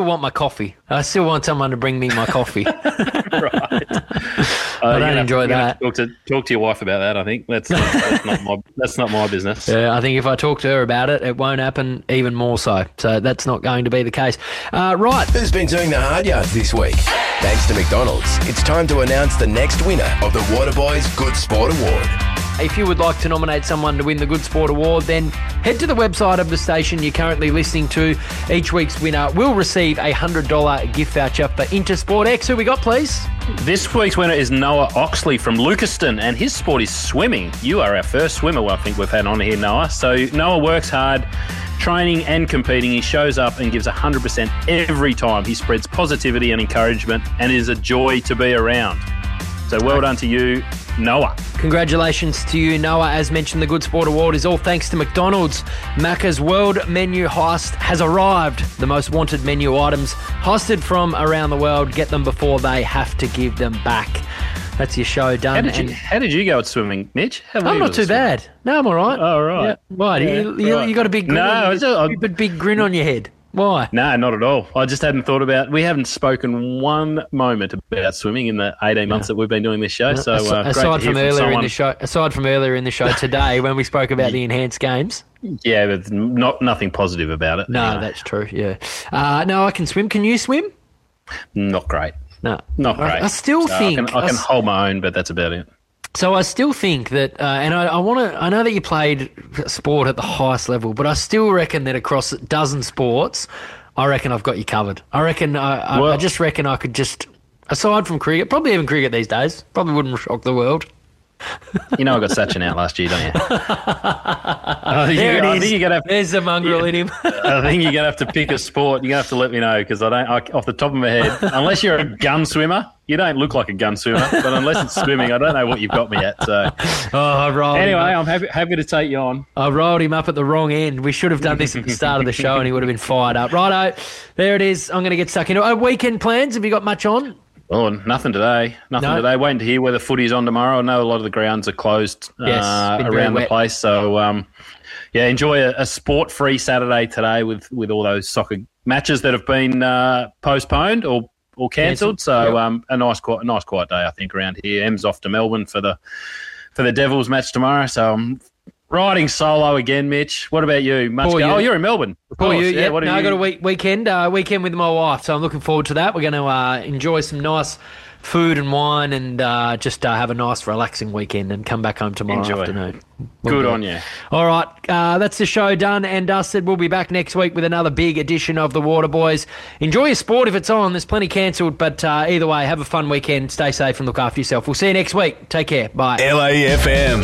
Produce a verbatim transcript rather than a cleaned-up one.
want my coffee. I still want someone to bring me my coffee. Right. I don't enjoy to, that. Talk to talk to your wife about that. I think that's not, that's not my that's not my business. Yeah, I think if I talk to her about it, it won't happen even more so. So that's not going to be the case. Uh, right. Who's been doing the hard yards this week? Thanks to McDonald's, it's time to announce the next winner of the Waterboys Good Sport Award. If you would like to nominate someone to win the Good Sport Award, then head to the website of the station you're currently listening to. Each week's winner will receive a one hundred dollars gift voucher for Intersport X. Who we got, please? This week's winner is Noah Oxley from Lucaston, and his sport is swimming. You are our first swimmer I think we've had on here, Noah. So Noah works hard, training and competing. He shows up and gives one hundred percent every time. He spreads positivity and encouragement and is a joy to be around. So well done to you, Noah. Congratulations to you, Noah. As mentioned, the Good Sport Award is all thanks to McDonald's. Macca's World Menu Heist has arrived. The most wanted menu items heisted from around the world. Get them before they have to give them back. That's your show done. How did you, how did you go at swimming, Mitch? How I'm not too bad. No, I'm all right. Oh, right. Yeah. Why? Yeah, you, you, right. you got a big grin no, on it's your, a, a big grin on your head. Why? No, not at all. I just hadn't thought about. We haven't spoken one moment about swimming in the eighteen months that we've been doing this show. So uh, aside great to hear from from earlier someone. in the show, aside from earlier in the show today when we spoke about the enhanced games. Yeah, but not nothing positive about it. No, anyway. that's true. Yeah. Uh, no, I can swim. Can you swim? Not great. No, Not great. I, I still So think I can, I can I, hold my own, but that's about it. So I still think that, uh, and I, I want to. I know that you played sport at the highest level, but I still reckon that across a dozen sports, I reckon I've got you covered. I reckon. I, I, Well- I just reckon I could just, aside from cricket, probably even cricket these days, probably wouldn't shock the world. You know I got Sachin out last year, don't you? I think There you, it I is. think you're gonna have. There's the mongrel in him. I think you're gonna have to pick a sport. You're gonna have to let me know because I don't. I, off the top of my head, unless you're a gun swimmer, you don't look like a gun swimmer. But unless it's swimming, I don't know what you've got me at. So Oh, I rolled anyway, him up. I'm happy happy to take you on. I rolled him up at the wrong end. We should have done this at the start of the show and he would have been fired up. Righto, there it is. I'm going to get stuck into it. Uh, weekend plans, have you got much on? Oh, nothing today. Nothing No? today. Waiting to hear where the footy's on tomorrow. I know a lot of the grounds are closed Yes, uh, been very around the wet. place. So, um, yeah, enjoy a, a sport-free Saturday today with, with all those soccer matches that have been uh, postponed or or cancelled. So, Yep. um, a nice, quiet, a nice quiet day, I think, around here. Em's off to Melbourne for the for the Devils match tomorrow. So, I'm riding solo again, Mitch. What about you? Much Poor go- you. Oh, you're in Melbourne. Of Poor course. you, Yeah. yeah. What No, have I you? got a week, weekend, uh, weekend with my wife, so I'm looking forward to that. We're going to uh, enjoy some nice food and wine and uh, just uh, have a nice relaxing weekend and come back home tomorrow Enjoy. afternoon. We'll Good do on it. you. All right, uh, that's the show done and dusted. We'll be back next week with another big edition of The Water Boys. Enjoy your sport if it's on. There's plenty cancelled, but uh, either way, have a fun weekend. Stay safe and look after yourself. We'll see you next week. Take care. Bye. L A F M.